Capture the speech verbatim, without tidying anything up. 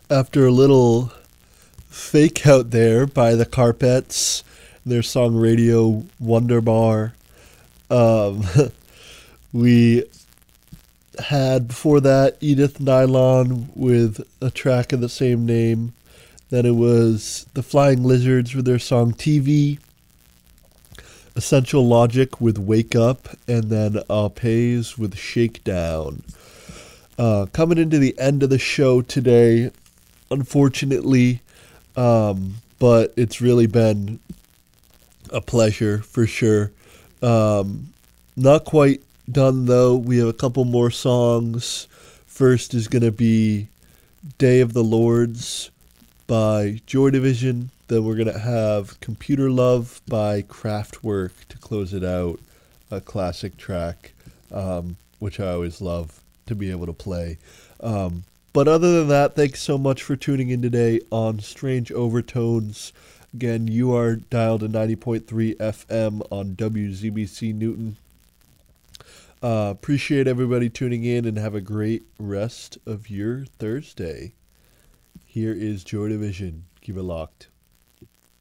After a little fake out there by the Carpets, their song Radio Wonderbar, um, we had before that Edith Nylon with a track of the same name. Then it was the Flying Lizards with their song T V, Essential Logic with Wake Up, and then Arpes with Shakedown. Uh, coming into the end of the show today, unfortunately, um, but it's really been a pleasure for sure. Um, not quite done though. We have a couple more songs. First is going to be Day of the Lords by Joy Division. Then we're going to have Computer Love by Kraftwerk to close it out. A classic track, um, which I always love to be able to play. Um, but other than that, thanks so much for tuning in today on Strange Overtones. Again, you are dialed to ninety point three F M on W Z B C Newton. Uh, appreciate everybody tuning in and have a great rest of your Thursday. Here is Joy Division. Keep it locked.